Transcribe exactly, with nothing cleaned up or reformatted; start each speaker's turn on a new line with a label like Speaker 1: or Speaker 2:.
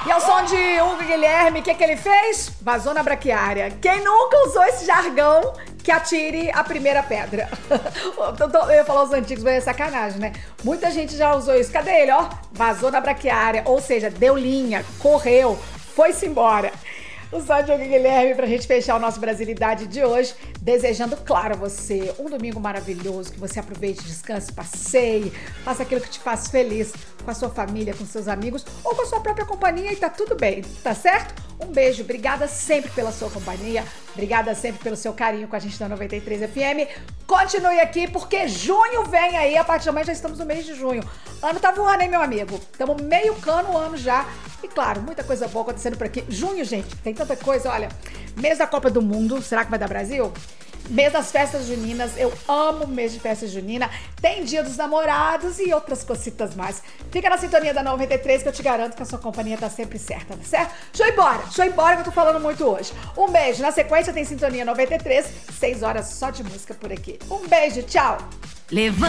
Speaker 1: E ao som de Hugo Guilherme, o que, que ele fez? Vazou na braquiária. Quem nunca usou esse jargão, que atire a primeira pedra. Eu ia falar os antigos, mas é sacanagem, né? Muita gente já usou isso. Cadê ele, ó? Vazou na braquiária, ou seja, deu linha, correu, foi-se embora. O som de Hugo Guilherme pra gente fechar o nosso Brasilidade de hoje, desejando, claro, a você um domingo maravilhoso, que você aproveite, descanse, passeie, faça aquilo que te faz feliz com a sua família, com seus amigos ou com a sua própria companhia e tá tudo bem, tá certo? Um beijo, obrigada sempre pela sua companhia, obrigada sempre pelo seu carinho com a gente da noventa e três F M. Continue aqui porque junho vem aí, a partir de amanhã já estamos no mês de junho. Ano tá voando, hein, meu amigo? Estamos meio cano o ano já. E claro, muita coisa boa acontecendo por aqui. Junho, gente, tem tanta coisa, olha. Mês da Copa do Mundo, será que vai dar Brasil? Mês das festas juninas, eu amo o mês de festa junina. Tem dia dos namorados e outras cositas mais. Fica na sintonia da noventa e três que eu te garanto que a sua companhia tá sempre certa, tá certo? Deixa eu ir embora, deixa eu ir embora que eu tô falando muito hoje. Um beijo, na sequência tem sintonia noventa e três, seis horas só de música por aqui. Um beijo, tchau!
Speaker 2: Levanta.